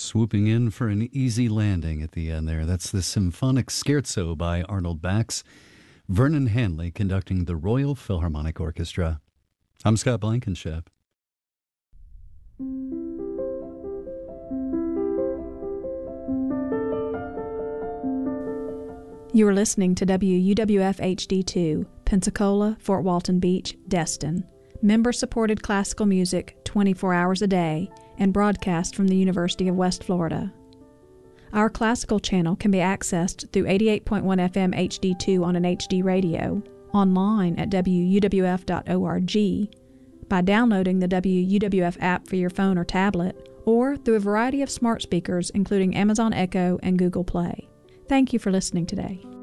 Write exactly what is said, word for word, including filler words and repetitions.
swooping in for an easy landing at the end there. That's the Symphonic Scherzo by Arnold Bax. Vernon Hanley conducting the Royal Philharmonic Orchestra. I'm Scott Blankenship. You are listening to W U W F H D two, Pensacola, Fort Walton Beach, Destin. Member-supported classical music twenty-four hours a day and broadcast from the University of West Florida. Our classical channel can be accessed through eighty-eight point one F M H D two on an H D radio, online at W U W F dot org, by downloading the W U W F app for your phone or tablet, or through a variety of smart speakers including Amazon Echo and Google Play. Thank you for listening today.